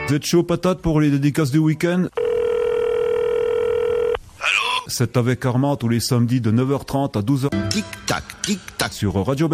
Vous êtes chaud patate pour les dédicaces du week-end? Allô? C'est avec Armand tous les samedis de 9h30 à 12h. Tic-tac, tic-tac. Sur Radio